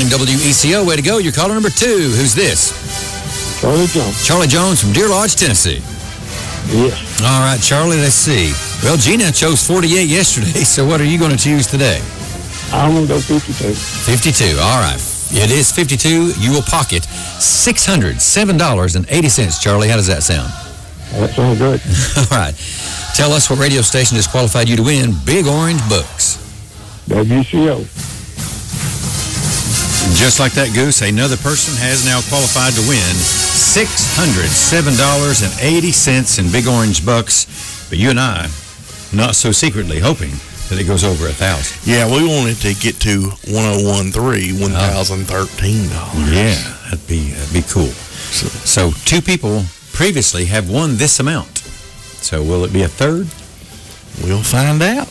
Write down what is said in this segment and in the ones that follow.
morning, WECO. Way to go. You're caller number 2. Who's this? Charlie Jones. Charlie Jones from Deer Lodge, Tennessee. Yes. All right, Charlie, let's see. Well, Gina chose 48 yesterday, so what are you going to choose today? I'm going to go 52. 52. All right. It is 52. You will pocket $607.80. Charlie, how does that sound? That sounds good. All right. Tell us what radio station has qualified you to win Big Orange Books. WCO. Just like that, Goose, another person has now qualified to win $607.80 in Big Orange Bucks. But you and I, not so secretly hoping that it goes over 1,000. Yeah, we wanted to get to 1,013, $1,013. Yeah, that'd be cool. So 2 people previously have won this amount. So will it be a third? We'll find out.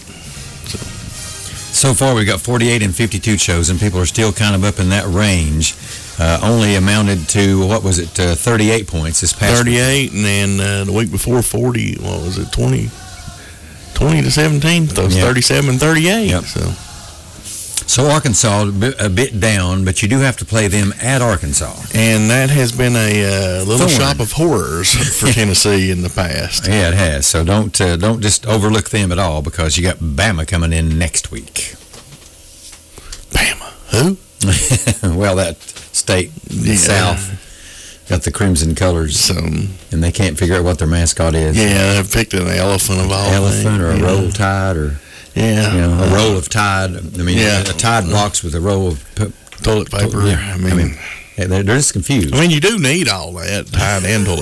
So far, we've got 48 and 52 chosen. People are still kind of up in that range. Only amounted to, 38 points this past 38, and then the week before 40, 20 to 17? Those 37 and 38. Yep. So Arkansas, a bit down, but you do have to play them at Arkansas. And that has been a little Thorn. shop of horrors for Tennessee in the past. Yeah, it has. So don't just overlook them at all, because you got Bama coming in next week. Bama? Who? Well, that state south got the crimson colors, and they can't figure out what their mascot is. Yeah, they picked an elephant of all elephant or a roll tide or a roll of Tide. I mean, a Tide box with a roll of toilet paper. I mean, they're just confused. I mean, you do need all that, Tide and toilet